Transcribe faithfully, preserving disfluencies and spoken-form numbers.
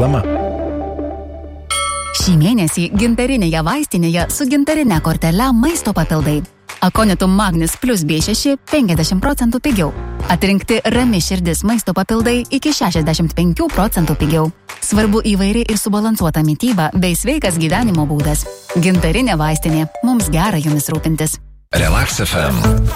reklama. Šį mėnesį gintarinėje vaistinėje su gintarine kortele maisto papildai. Akonitum Magnus plus B šeši penkiasdešimt procentų pigiau. Atrinkti Rami širdis maisto papildai iki šešiasdešimt penkių procentų pigiau. Svarbu įvairi ir subalansuota mityba bei sveikas gyvenimo būdas. Gintarinė vaistinė. Mums gera jumis rūpintis. Relax F M.